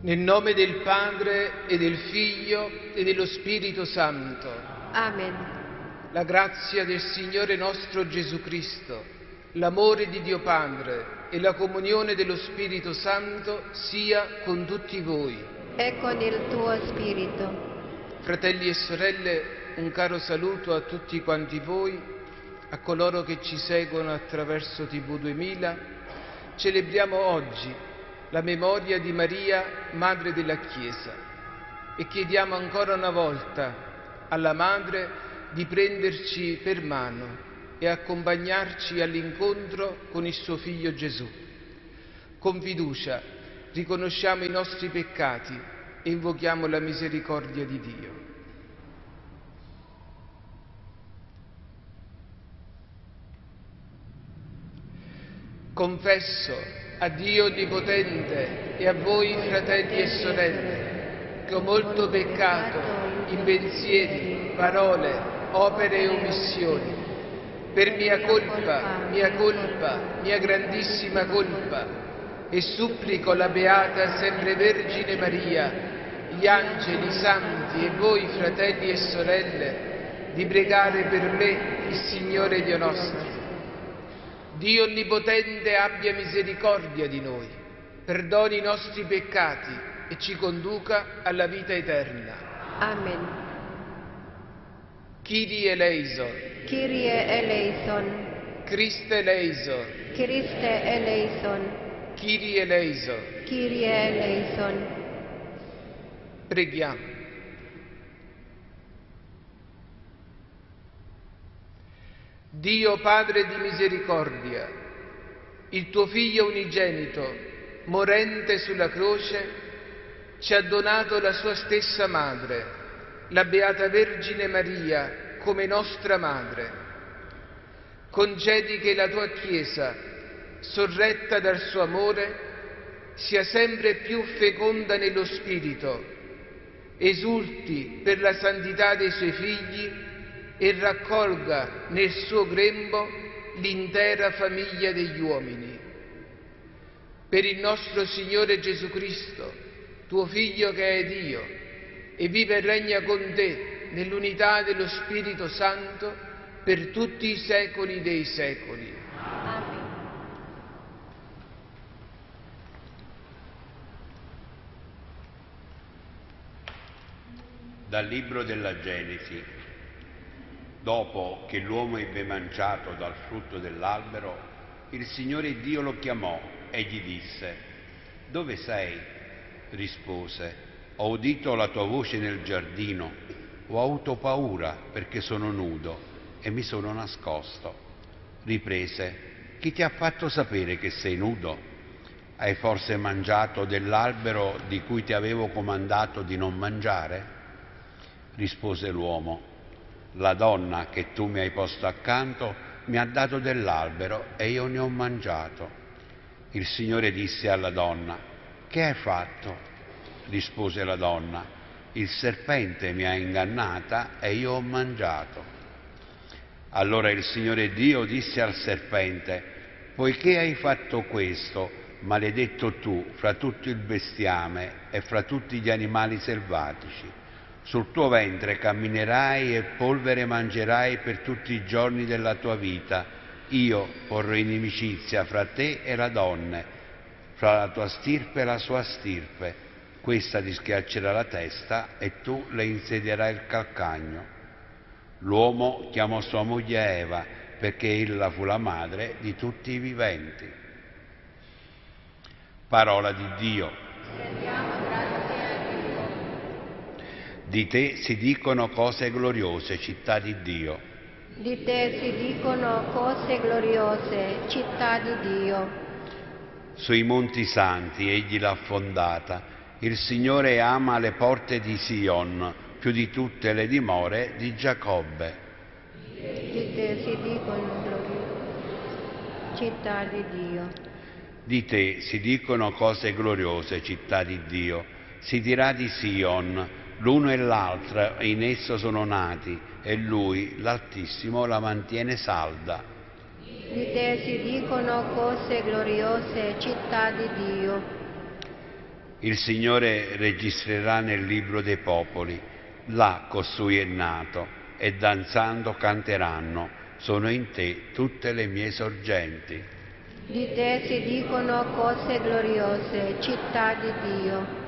Nel nome del Padre e del Figlio e dello Spirito Santo. Amen. La grazia del Signore nostro Gesù Cristo, l'amore di Dio Padre e la comunione dello Spirito Santo sia con tutti voi. E con il tuo spirito. Fratelli e sorelle, un caro saluto a tutti quanti voi, a coloro che ci seguono attraverso TV 2000. Celebriamo oggi la memoria di Maria, Madre della Chiesa, e chiediamo ancora una volta alla Madre di prenderci per mano e accompagnarci all'incontro con il suo Figlio Gesù. Con fiducia riconosciamo i nostri peccati e invochiamo la misericordia di Dio. Confesso a Dio Onnipotente e a voi, fratelli e sorelle, che ho molto peccato in pensieri, parole, opere e omissioni, per mia grandissima colpa, e supplico la Beata Sempre Vergine Maria, gli angeli, i santi e voi, fratelli e sorelle, di pregare per me il Signore Dio nostro. Dio Onnipotente abbia misericordia di noi, perdoni i nostri peccati e ci conduca alla vita eterna. Amen. Kyrie eleison. Kyrie eleison. Christe eleison. Christe eleison. Kyrie eleison. Kyrie eleison. Preghiamo. Dio Padre di misericordia, il tuo Figlio unigenito, morente sulla croce, ci ha donato la sua stessa Madre, la Beata Vergine Maria, come nostra Madre. Concedi che la tua Chiesa, sorretta dal suo amore, sia sempre più feconda nello Spirito, esulti per la santità dei suoi figli e raccolga nel suo grembo l'intera famiglia degli uomini. Per il nostro Signore Gesù Cristo, tuo Figlio che è Dio, e vive e regna con te nell'unità dello Spirito Santo per tutti i secoli dei secoli. Amen. Dal libro della Genesi. Dopo che l'uomo ebbe mangiato dal frutto dell'albero, il Signore Dio lo chiamò e gli disse: «Dove sei?» Rispose: «Ho udito la tua voce nel giardino, ho avuto paura perché sono nudo e mi sono nascosto». Riprese: «Chi ti ha fatto sapere che sei nudo? Hai forse mangiato dell'albero di cui ti avevo comandato di non mangiare?» Rispose l'uomo: «La donna che tu mi hai posto accanto mi ha dato dell'albero e io ne ho mangiato». Il Signore disse alla donna: «Che hai fatto?» Rispose la donna: «Il serpente mi ha ingannata e io ho mangiato». Allora il Signore Dio disse al serpente: «Poiché hai fatto questo, maledetto tu fra tutto il bestiame e fra tutti gli animali selvatici. Sul tuo ventre camminerai e polvere mangerai per tutti i giorni della tua vita. Io porrò inimicizia fra te e la donna, fra la tua stirpe e la sua stirpe. Questa ti schiaccerà la testa e tu le insedierai il calcagno». L'uomo chiamò sua moglie Eva, perché ella fu la madre di tutti i viventi. Parola di Dio. Di te si dicono cose gloriose, città di Dio. Di te si dicono cose gloriose, città di Dio. Sui monti santi egli l'ha fondata. Il Signore ama le porte di Sion più di tutte le dimore di Giacobbe. Di te si dicono gloriose, città di Dio. Di te si dicono cose gloriose, città di Dio. Si dirà di Sion: l'uno e l'altra in esso sono nati, e lui, l'Altissimo, la mantiene salda. Di te si dicono cose gloriose, città di Dio. Il Signore registrerà nel libro dei popoli, là costui è nato, e danzando canteranno, sono in te tutte le mie sorgenti. Di te si dicono cose gloriose, città di Dio.